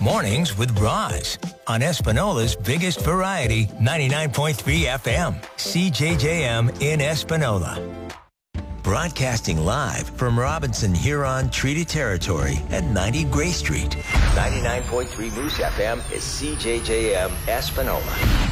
Mornings with Roz on Espinola's biggest variety, 99.3 FM, CJJM in Espinola. Broadcasting live from Robinson Huron Treaty Territory at 90 Gray Street. 99.3 Moose FM is CJJM Espinola.